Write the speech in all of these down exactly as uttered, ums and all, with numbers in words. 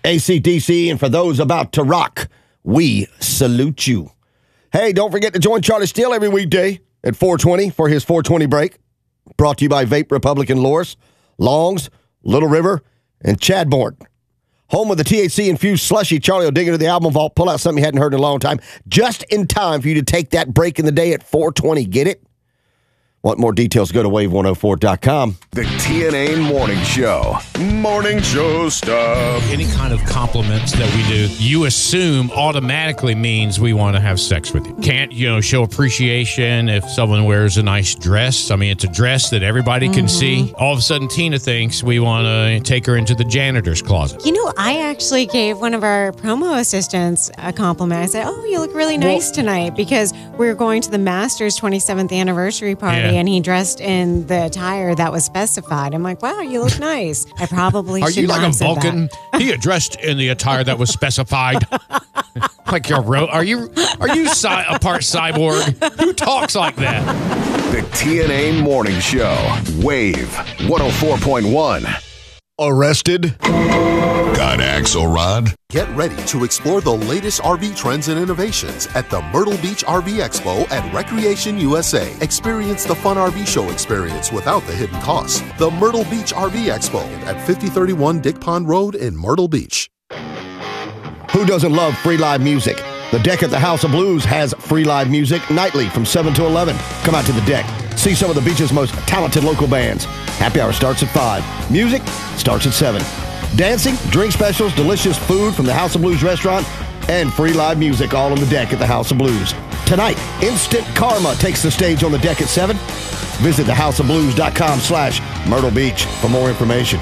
A C D C, and for those about to rock, we salute you. Hey, don't forget to join Charlie Steele every weekday at four twenty for his four twenty break. Brought to you by Vape Republican Loris, Longs, Little River, and Chadbourne. Home of the T H C-infused slushy, Charlie will dig into the album vault, pull out something you hadn't heard in a long time, just in time for you to take that break in the day at four twenty. Get it? Want more details, go to wave one oh four dot com. The T N A Morning Show. Morning show stuff. Any kind of compliments that we do, you assume automatically means we want to have sex with you. Can't, you know, show appreciation if someone wears a nice dress. I mean, it's a dress that everybody can mm-hmm. see. All of a sudden, Tina thinks we want to take her into the janitor's closet. You know, I actually gave one of our promo assistants a compliment. I said, oh, you look really nice well, tonight, because we were going to the Masters twenty-seventh anniversary party. Yeah. And he dressed in the attire that was specified. I'm like, wow, you look nice. I probably Are should you not like have a said Vulcan? That. He dressed in the attire that was specified. Like you're ro- Are you are you cy- a part cyborg? Who talks like that? The T N A Morning Show. Wave one oh four point one. Arrested? Got Axelrod? Get ready to explore the latest R V trends and innovations at the Myrtle Beach R V Expo at Recreation U S A. Experience the fun R V show experience without the hidden costs. The Myrtle Beach R V Expo at fifty thirty-one Dick Pond Road in Myrtle Beach. Who doesn't love free live music? The Deck at the House of Blues has free live music nightly from seven to eleven. Come out to the Deck. See some of the beach's most talented local bands. Happy hour starts at five. Music starts at seven. Dancing, drink specials, delicious food from the House of Blues restaurant, and free live music all on the Deck at the House of Blues. Tonight, Instant Karma takes the stage on the Deck at seven. Visit thehouseofblues.com slash Myrtle Beach for more information.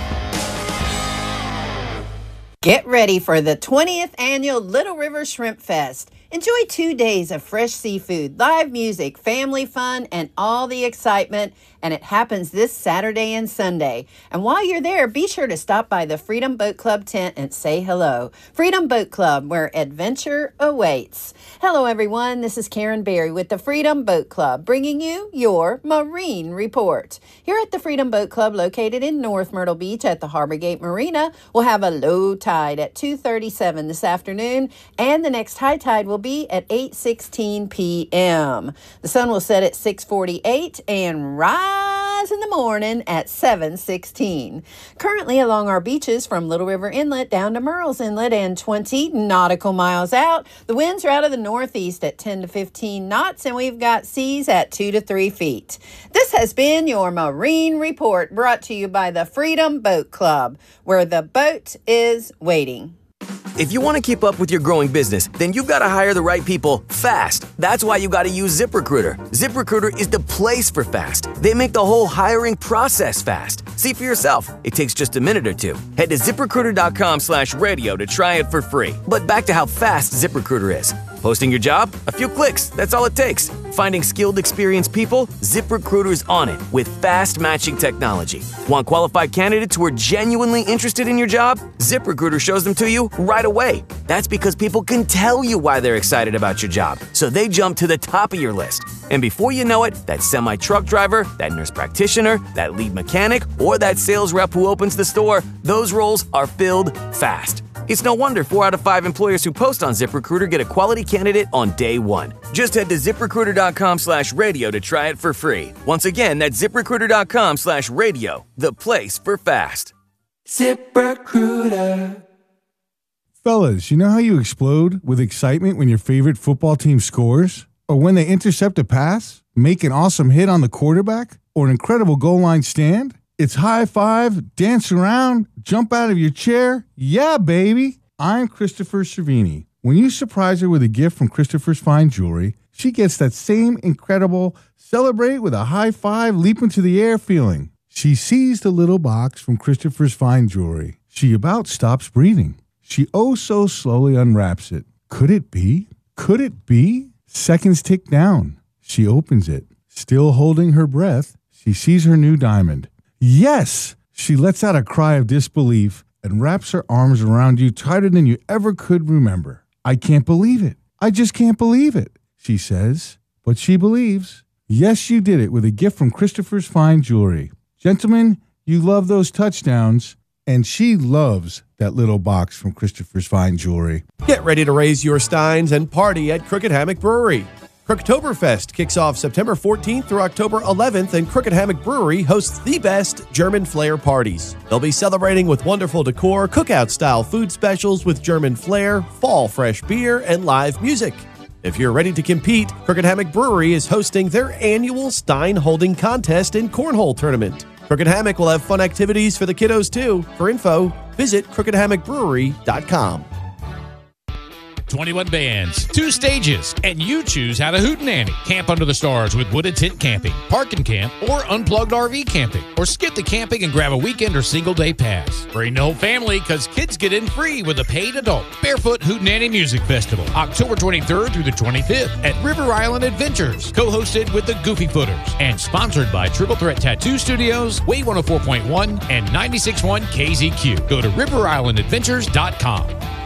Get ready for the twentieth Annual Little River Shrimp Fest. Enjoy two days of fresh seafood, live music, family fun, and all the excitement. And it happens this Saturday and Sunday. And while you're there, be sure to stop by the Freedom Boat Club tent and say hello. Freedom Boat Club, where adventure awaits. Hello, everyone. This is Karen Berry with the Freedom Boat Club, bringing you your Marine Report. Here at the Freedom Boat Club, located in North Myrtle Beach at the Harbor Gate Marina, we'll have a low tide at two thirty-seven this afternoon, and the next high tide will be at eight sixteen p.m. The sun will set at six forty-eight and rise in the morning at seven sixteen. Currently along our beaches from Little River Inlet down to Murrells Inlet and twenty nautical miles out, the winds are out of the northeast at ten to fifteen knots, and we've got seas at two to three feet. This has been your Marine Report, brought to you by the Freedom Boat Club, where the boat is waiting. If you want to keep up with your growing business, then you've got to hire the right people fast. That's why you got to use ZipRecruiter. ZipRecruiter is the place for fast. They make the whole hiring process fast. See for yourself. It takes just a minute or two. Head to ZipRecruiter.com slash radio to try it for free. But back to how fast ZipRecruiter is. Posting your job? A few clicks. That's all it takes. Finding skilled, experienced people? ZipRecruiter's on it with fast matching technology. Want qualified candidates who are genuinely interested in your job? ZipRecruiter shows them to you right away. That's because people can tell you why they're excited about your job, so they jump to the top of your list. And before you know it, that semi-truck driver, that nurse practitioner, that lead mechanic, or that sales rep who opens the store, those roles are filled fast. It's no wonder four out of five employers who post on ZipRecruiter get a quality candidate on day one. Just head to ZipRecruiter.com slash radio to try it for free. Once again, that's ZipRecruiter.com slash radio, the place for fast. ZipRecruiter. Fellas, you know how you explode with excitement when your favorite football team scores? Or when they intercept a pass, make an awesome hit on the quarterback, or an incredible goal line stand? It's high five, dance around, jump out of your chair. Yeah, baby. I'm Christopher Cervini. When you surprise her with a gift from Christopher's Fine Jewelry, she gets that same incredible celebrate with a high five, leap into the air feeling. She sees the little box from Christopher's Fine Jewelry. She about stops breathing. She oh so slowly unwraps it. Could it be? Could it be? Seconds tick down. She opens it. Still holding her breath, she sees her new diamond. Yes! She lets out a cry of disbelief and wraps her arms around you tighter than you ever could remember. I can't believe it. I just can't believe it, she says. But she believes. Yes, you did it with a gift from Christopher's Fine Jewelry. Gentlemen, you love those touchdowns, and she loves that little box from Christopher's Fine Jewelry. Get ready to raise your steins and party at Crooked Hammock Brewery. Crooktoberfest kicks off September fourteenth through October eleventh, and Crooked Hammock Brewery hosts the best German flair parties. They'll be celebrating with wonderful decor, cookout-style food specials with German flair, fall fresh beer, and live music. If you're ready to compete, Crooked Hammock Brewery is hosting their annual Stein Holding Contest and Cornhole Tournament. Crooked Hammock will have fun activities for the kiddos, too. For info, visit crooked hammock brewery dot com. twenty-one bands, two stages, and you choose how to hootenanny. Camp under the stars with Wooded Tent Camping, Park and Camp, or Unplugged R V Camping. Or skip the camping and grab a weekend or single day pass. Bring the whole family, because kids get in free with a paid adult. Barefoot Hootenanny Music Festival, October twenty-third through the twenty-fifth at River Island Adventures. Co-hosted with the Goofy Footers. And sponsored by Triple Threat Tattoo Studios, Wave one oh four point one, and ninety-six point one K Z Q. Go to river island adventures dot com.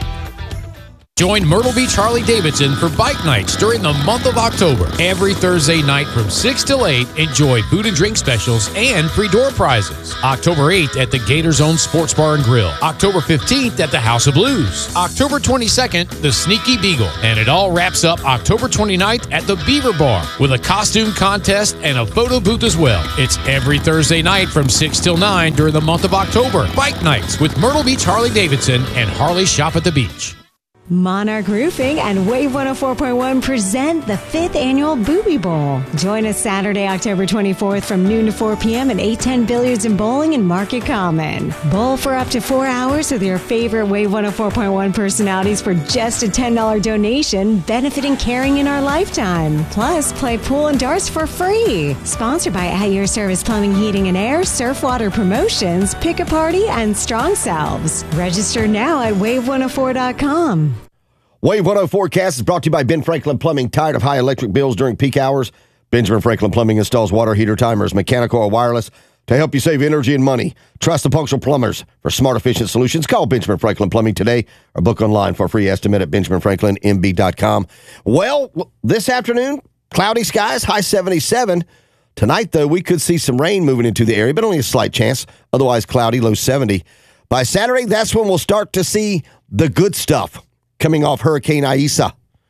Join Myrtle Beach Harley-Davidson for bike nights during the month of October. Every Thursday night from six till eight, enjoy food and drink specials and free door prizes. October eighth at the Gator Zone Sports Bar and Grill. October fifteenth at the House of Blues. October twenty-second, the Sneaky Beagle. And it all wraps up October twenty-ninth at the Beaver Bar with a costume contest and a photo booth as well. It's every Thursday night from six till nine during the month of October. Bike nights with Myrtle Beach Harley-Davidson and Harley Shop at the Beach. Monarch Roofing and Wave one oh four point one present the fifth annual Booby Bowl. Join us Saturday, October twenty-fourth from noon to four p.m. at eight ten Billiards and Bowling in Market Common. Bowl for up to four hours with your favorite Wave one oh four point one personalities for just a ten dollars donation, benefiting Caring in Our Lifetime. Plus, play pool and darts for free. Sponsored by At Your Service Plumbing, Heating and Air, Surfwater Promotions, Pick a Party, and Strong Selves. Register now at wave one oh four dot com. Wave one oh forecast is brought to you by Ben Franklin Plumbing. Tired of high electric bills during peak hours? Benjamin Franklin Plumbing installs water heater timers, mechanical or wireless, to help you save energy and money. Trust the Punctual Plumbers for smart, efficient solutions. Call Benjamin Franklin Plumbing today or book online for a free estimate at benjamin franklin m b dot com. Well, this afternoon, cloudy skies, high seventy-seven. Tonight, though, we could see some rain moving into the area, but only a slight chance. Otherwise, cloudy, low seventy. By Saturday, that's when we'll start to see the good stuff coming off Hurricane Isaias.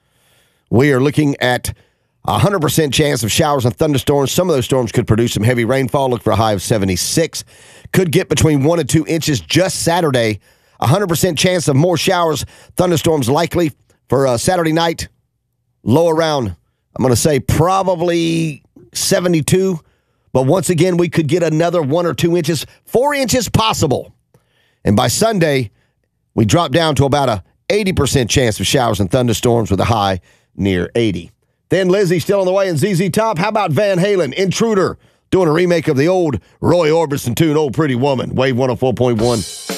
We are looking at a one hundred percent chance of showers and thunderstorms. Some of those storms could produce some heavy rainfall. Look for a high of seventy-six. Could get between one and two inches just Saturday. one hundred percent chance of more showers, thunderstorms likely for uh, Saturday night. Low around, I'm going to say probably seventy-two. But once again, we could get another one or two inches, four inches possible. And by Sunday, we drop down to about a eighty percent chance of showers and thunderstorms with a high near eighty. Then Lizzie still on the way in Z Z Top. How about Van Halen, Intruder, doing a remake of the old Roy Orbison tune, Old Pretty Woman, Wave one oh four point one.